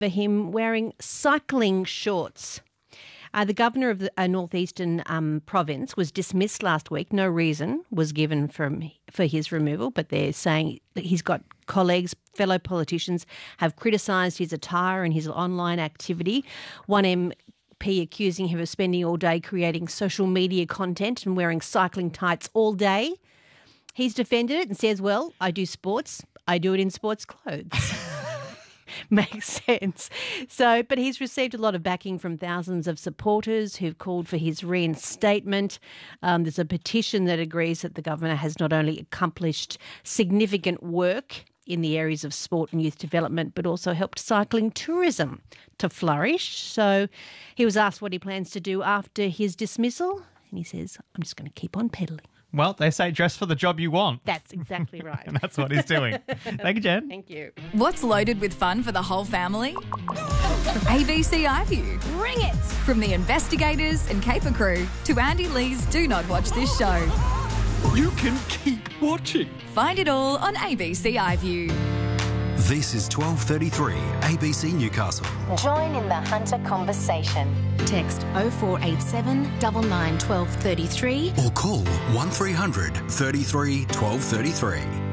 for him wearing cycling shorts. The governor of the northeastern province was dismissed last week. No reason was given for his removal, but they're saying that he's got colleagues, fellow politicians have criticised his attire and his online activity. One MP accusing him of spending all day creating social media content and wearing cycling tights all day. He's defended it and says, well, I do sports. I do it in sports clothes. Makes sense. But he's received a lot of backing from thousands of supporters who've called for his reinstatement. There's a petition that agrees that the governor has not only accomplished significant work in the areas of sport and youth development, but also helped cycling tourism to flourish. So he was asked what he plans to do after his dismissal, and he says, I'm just going to keep on pedalling. Well, they say dress for the job you want. That's exactly right. And that's what he's doing. Thank you, Jen. Thank you. What's loaded with fun for the whole family? ABC iView. Bring it! From the investigators and caper crew to Andy Lee's Do Not Watch This Show. You can keep watching. Find it all on ABC iView. This is 12:33 ABC Newcastle. Join in the Hunter conversation. Text 0487 99 12 33 Or call 1300 33 12 33.